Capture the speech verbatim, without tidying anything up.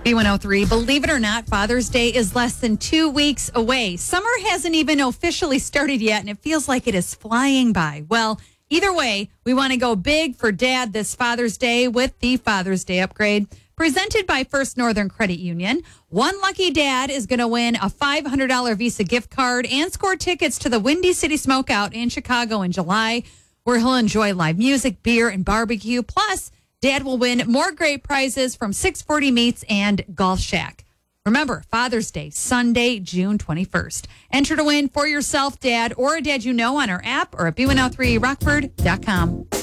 B one oh three, believe it or not, Father's Day is less than two weeks away. Summer hasn't even officially started yet, and it feels like it is flying by. Well, either way, we want to go big for Dad this Father's Day with the Father's Day upgrade. Presented by First Northern Credit Union. One lucky dad is going to win a five hundred dollars Visa gift card and score tickets to the Windy City Smokeout in Chicago in July, where he'll enjoy live music, beer, and barbecue. Plus, Dad will win more great prizes from six forty Meats and Golf Shack. Remember, Father's Day, Sunday, June twenty-first. Enter to win for yourself, Dad, or a dad you know on our app or at B one oh three Rockford dot com.